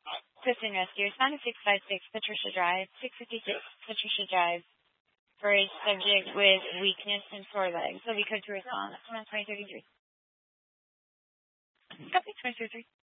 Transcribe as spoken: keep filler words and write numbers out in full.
Kristen Rescue, respond to six five six Patricia Drive, six fifty-six Patricia Drive, for a subject with weakness in sore legs. So we could to respond. That's twenty thirty-three. Copy twenty thirty-three.